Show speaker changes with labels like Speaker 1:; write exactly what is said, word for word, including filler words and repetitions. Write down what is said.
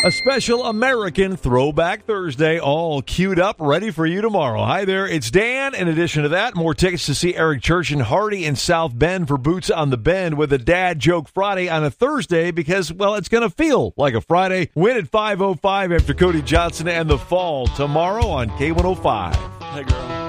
Speaker 1: A special American Throwback Thursday, all queued up, ready for you tomorrow. Hi there, it's Dan. In addition to that, more tickets to see Eric Church and Hardy in South Bend for Boots on the Bend with a Dad Joke Friday on a Thursday because, well, it's going to feel like a Friday. Win at five oh five after Cody Johnson and The Fall tomorrow on K one oh five.
Speaker 2: Hey, girl.